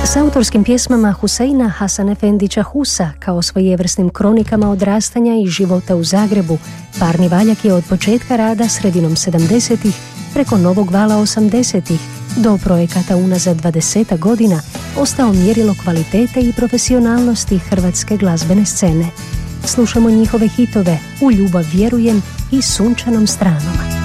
S autorskim pjesmama Huseina Hasan Efendića Husa kao svojevrsnim kronikama odrastanja i života u Zagrebu, Parni valjak je od početka rada sredinom 70-ih preko novog vala 80-ih do projekata unazad 20 godina ostao mjerilo kvalitete i profesionalnosti hrvatske glazbene scene. Slušamo njihove hitove U ljubav vjerujem i Sunčanom stranom.